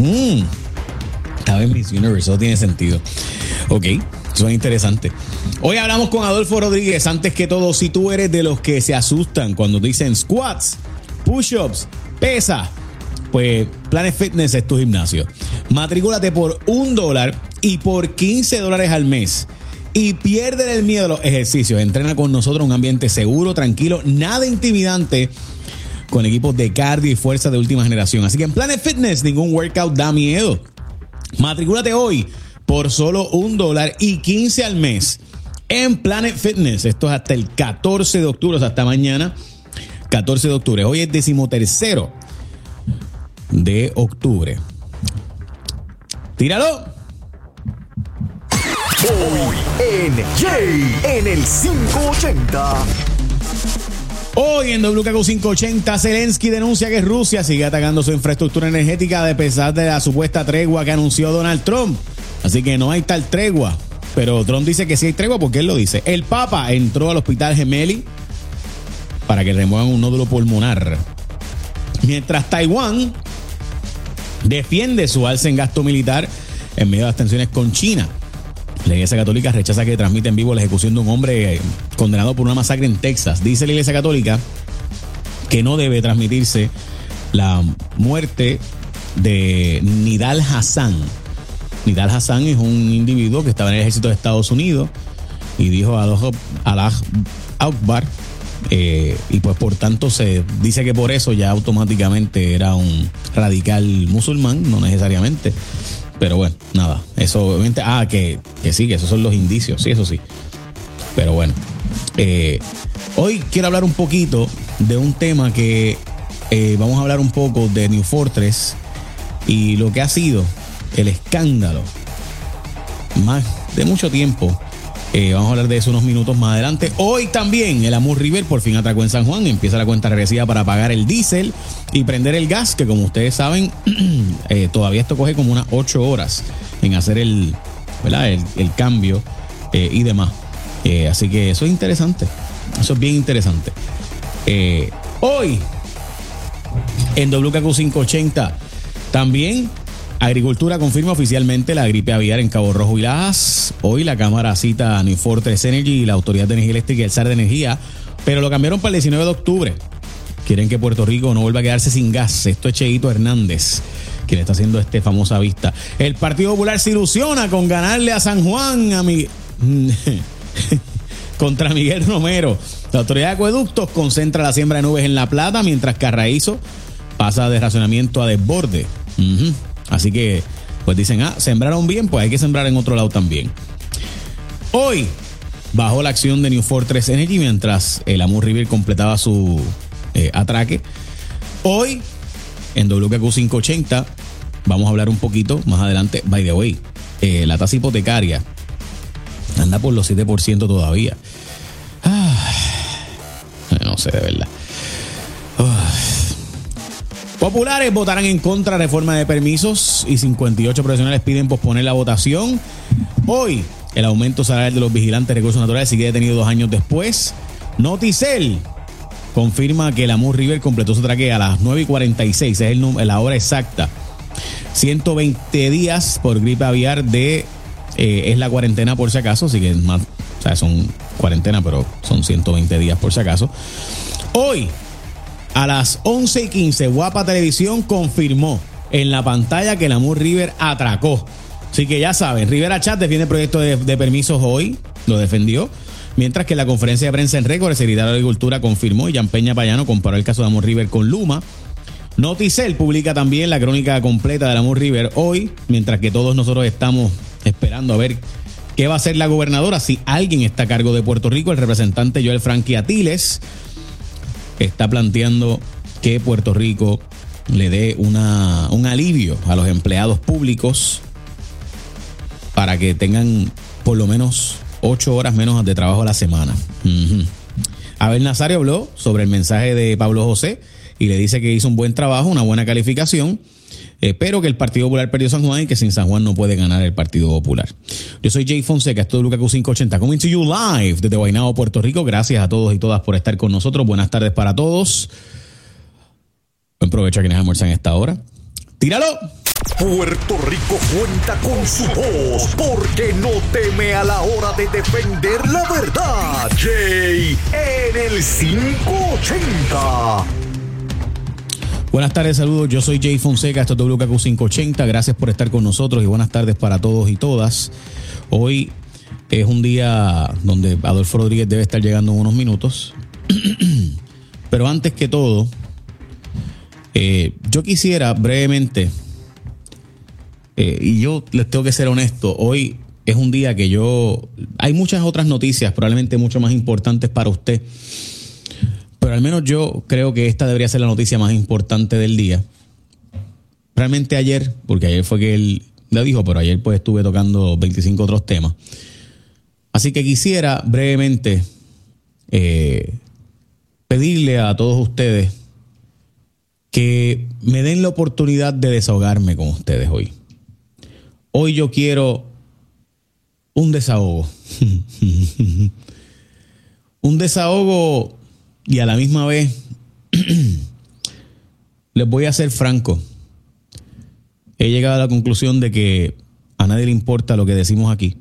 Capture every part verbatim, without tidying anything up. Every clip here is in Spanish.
Mmm. Estaba en Miss Universe, eso tiene sentido. Ok, eso es interesante. Hoy hablamos con Adolfo Rodríguez. Antes que todo, si tú eres de los que se asustan cuando dicen squats, push-ups, pesa, pues Planet Fitness es tu gimnasio. Matricúlate por un dólar y por quince dólares al mes. Y pierde el miedo a los ejercicios. Entrena con nosotros en un ambiente seguro, tranquilo, nada intimidante, con equipos de cardio y fuerza de última generación. Así que en Planet Fitness ningún workout da miedo. Matricúlate hoy por solo un dólar y quince al mes en Planet Fitness. Esto es hasta el catorce de octubre, o sea, hasta mañana, catorce de octubre. Hoy es decimotercero de octubre. Tíralo. Hoy en Jay, en el quinientos ochenta. Hoy en W K Q quinientos ochenta, Zelensky denuncia que Rusia sigue atacando su infraestructura energética a pesar de la supuesta tregua que anunció Donald Trump. Así que no hay tal tregua. Pero Trump dice que sí hay tregua porque él lo dice. El Papa entró al hospital Gemelli para que remuevan un nódulo pulmonar. Mientras Taiwán defiende su alza en gasto militar en medio de las tensiones con China. La Iglesia Católica rechaza que transmite en vivo la ejecución de un hombre condenado por una masacre en Texas. Dice la Iglesia Católica que no debe transmitirse la muerte de Nidal Hassan. Nidal Hassan es un individuo que estaba en el ejército de Estados Unidos y dijo Allah Akbar, eh, y pues por tanto se dice que por eso ya automáticamente era un radical musulmán, no necesariamente. Pero bueno, nada, eso obviamente, ah, que, que sí, que esos son los indicios, sí, eso sí. Pero bueno, eh, hoy quiero hablar un poquito de un tema que eh, vamos a hablar un poco de New Fortress y lo que ha sido el escándalo más de mucho tiempo. Eh, vamos a hablar de eso unos minutos más adelante. Hoy también el Amur River por fin atracó en San Juan. Empieza la cuenta regresiva para pagar el diésel y prender el gas, que como ustedes saben, eh, todavía esto coge como unas ocho horas en hacer el, ¿verdad? el, el cambio eh, y demás. Eh, así que eso es interesante. Eso es bien interesante. Eh, hoy en W K Q quinientos ochenta también Agricultura confirma oficialmente la gripe aviar en Cabo Rojo y Lajas. Hoy la Cámara cita a New Fortress Energy y la Autoridad de Energía Eléctrica y el S A R de Energía, pero lo cambiaron para el diecinueve de octubre. Quieren que Puerto Rico no vuelva a quedarse sin gas. Esto es Cheito Hernández, quien está haciendo este famosa vista. El Partido Popular se ilusiona con ganarle a San Juan a mi... contra Miguel Romero. La Autoridad de Acueductos concentra la siembra de nubes en La Plata, mientras Carraízo pasa de racionamiento a desborde. Uh-huh. Así que, pues dicen, ah, sembraron bien, pues hay que sembrar en otro lado también. Hoy bajó la acción de New Fortress Energy mientras el Amur River completaba su eh, atraque. Hoy, en W K Q quinientos ochenta, vamos a hablar un poquito más adelante. By the way, eh, la tasa hipotecaria anda por los siete por ciento todavía. Ah, no sé, de verdad. Ah. Populares votarán en contra de reforma de permisos y cincuenta y ocho profesionales piden posponer la votación. Hoy, el aumento salarial de los vigilantes de recursos naturales sigue detenido dos años después. Noticel confirma que el Amur River completó su atraque a las nueve y cuarenta y seis, es el, la hora exacta. ciento veinte días por gripe aviar de... Eh, es la cuarentena por si acaso, así que es más, o sea, son cuarentena, pero son ciento veinte días por si acaso. Hoy, a las once y quince, Guapa Televisión confirmó en la pantalla que el Amur River atracó. Así que ya saben, Rivera Chat defiende el proyecto de, de permisos hoy, lo defendió. Mientras que en la conferencia de prensa en récord, el secretario de Agricultura confirmó y Jan Peña Payano comparó el caso de Amur River con Luma. Noticel publica también la crónica completa del Amur River hoy, mientras que todos nosotros estamos esperando a ver qué va a hacer la gobernadora, si alguien está a cargo de Puerto Rico. El representante Joel Frankie Atiles está planteando que Puerto Rico le dé una, un alivio a los empleados públicos para que tengan por lo menos ocho horas menos de trabajo a la semana. Uh-huh. Abel Nazario habló sobre el mensaje de Pablo José y le dice que hizo un buen trabajo, una buena calificación, eh, pero que el Partido Popular perdió San Juan y que sin San Juan no puede ganar el Partido Popular. Yo soy Jay Fonseca, esto es W K Q quinientos ochenta, coming to you live desde Guaynabo, Puerto Rico. Gracias a todos y todas por estar con nosotros. Buenas tardes para todos. Buen provecho a quienes almuerzan a esta hora. ¡Tíralo! Puerto Rico cuenta con su voz, porque no teme a la hora de defender la verdad. Jay en el quinientos ochenta. Buenas tardes, saludos. Yo soy Jay Fonseca, esto es W K Q quinientos ochenta. Gracias por estar con nosotros y buenas tardes para todos y todas. Hoy es un día donde Adolfo Rodríguez debe estar llegando en unos minutos. Pero antes que todo, eh, yo quisiera brevemente, eh, y yo les tengo que ser honesto, hoy es un día que yo... Hay muchas otras noticias, probablemente mucho más importantes para usted. Pero al menos yo creo que esta debería ser la noticia más importante del día. Realmente ayer, porque ayer fue que él lo dijo, pero ayer pues estuve tocando veinticinco otros temas. Así que quisiera brevemente eh, pedirle a todos ustedes que me den la oportunidad de desahogarme con ustedes hoy. Hoy yo quiero un desahogo. Un desahogo... Y a la misma vez, les voy a ser franco. He llegado a la conclusión de que a nadie le importa lo que decimos aquí.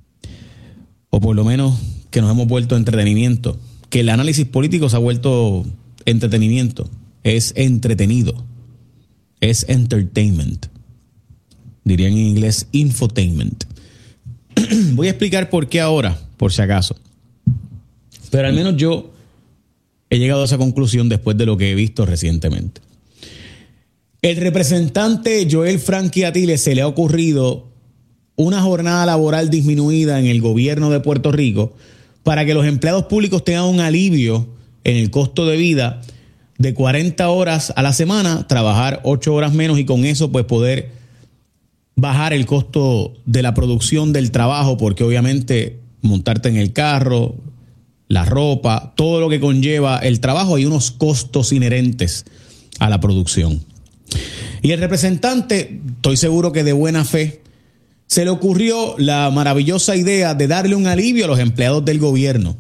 O por lo menos que nos hemos vuelto entretenimiento. Que el análisis político se ha vuelto entretenimiento. Es entretenido. Es entertainment. Dirían en inglés infotainment. Voy a explicar por qué ahora, por si acaso. Pero al menos yo... he llegado a esa conclusión después de lo que he visto recientemente. El representante Joel Frankie Atiles se le ha ocurrido una jornada laboral disminuida en el gobierno de Puerto Rico para que los empleados públicos tengan un alivio en el costo de vida de cuarenta horas a la semana, trabajar ocho horas menos y con eso pues poder bajar el costo de la producción del trabajo, porque obviamente montarte en el carro, la ropa, todo lo que conlleva el trabajo, hay unos costos inherentes a la producción. Y el representante, estoy seguro que de buena fe, se le ocurrió la maravillosa idea de darle un alivio a los empleados del gobierno.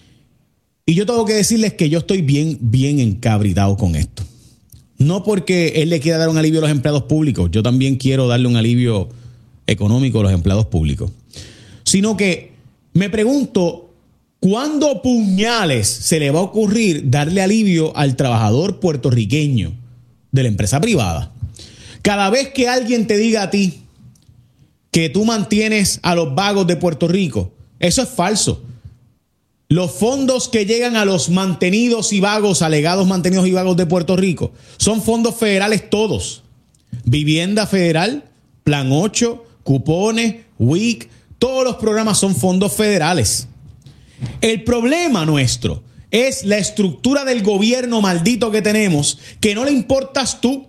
Y yo tengo que decirles que yo estoy bien, bien encabritado con esto. No porque él le quiera dar un alivio a los empleados públicos, yo también quiero darle un alivio económico a los empleados públicos, sino que me pregunto, ¿cuándo puñales se le va a ocurrir darle alivio al trabajador puertorriqueño de la empresa privada? Cada vez que alguien te diga a ti que tú mantienes a los vagos de Puerto Rico, eso es falso. Los fondos que llegan a los mantenidos y vagos, alegados mantenidos y vagos de Puerto Rico, son fondos federales todos. Vivienda federal, Plan ocho, cupones, W I C, todos los programas son fondos federales. El problema nuestro es la estructura del gobierno maldito que tenemos, que no le importas tú.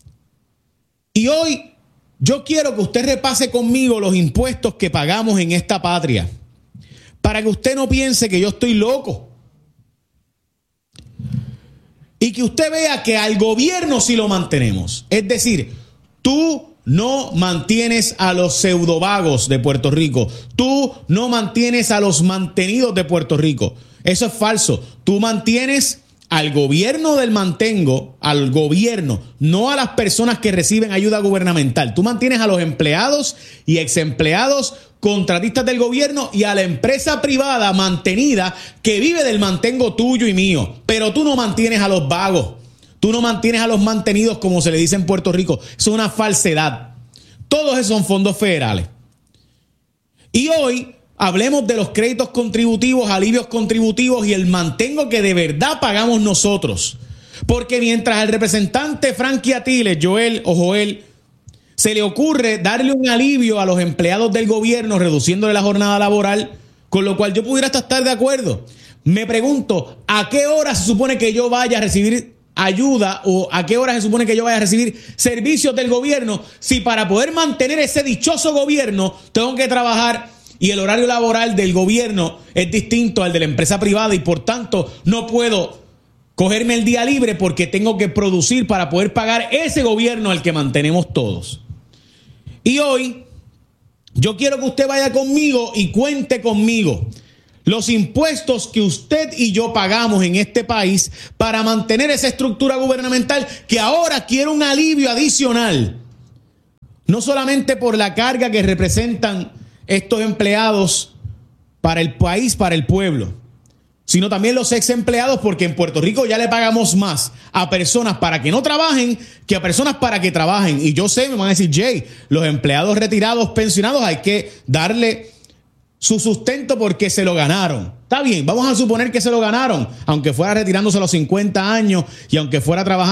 Y hoy yo quiero que usted repase conmigo los impuestos que pagamos en esta patria, para que usted no piense que yo estoy loco. Y que usted vea que al gobierno sí lo mantenemos. Es decir, tú no mantienes a los pseudovagos de Puerto Rico. Tú no mantienes a los mantenidos de Puerto Rico. Eso es falso. Tú mantienes al gobierno del mantengo, al gobierno, no a las personas que reciben ayuda gubernamental. Tú mantienes a los empleados y exempleados, contratistas del gobierno y a la empresa privada mantenida que vive del mantengo tuyo y mío. Pero tú no mantienes a los vagos. Tú no mantienes a los mantenidos, como se le dice en Puerto Rico. Eso es una falsedad. Todos esos son fondos federales. Y hoy hablemos de los créditos contributivos, alivios contributivos y el mantengo que de verdad pagamos nosotros. Porque mientras al representante Frankie Atiles, Joel o Joel, se le ocurre darle un alivio a los empleados del gobierno reduciéndole la jornada laboral, con lo cual yo pudiera hasta estar de acuerdo. Me pregunto, ¿a qué hora se supone que yo vaya a recibir ayuda o a qué hora se supone que yo vaya a recibir servicios del gobierno si para poder mantener ese dichoso gobierno tengo que trabajar y el horario laboral del gobierno es distinto al de la empresa privada y por tanto no puedo cogerme el día libre porque tengo que producir para poder pagar ese gobierno al que mantenemos todos? Y hoy yo quiero que usted vaya conmigo y cuente conmigo los impuestos que usted y yo pagamos en este país para mantener esa estructura gubernamental que ahora quiere un alivio adicional. No solamente por la carga que representan estos empleados para el país, para el pueblo, sino también los ex empleados, porque en Puerto Rico ya le pagamos más a personas para que no trabajen que a personas para que trabajen. Y yo sé, me van a decir, Jay, los empleados retirados, pensionados, hay que darle su sustento porque se lo ganaron. Está bien, vamos a suponer que se lo ganaron, aunque fuera retirándose a los cincuenta años y aunque fuera trabajando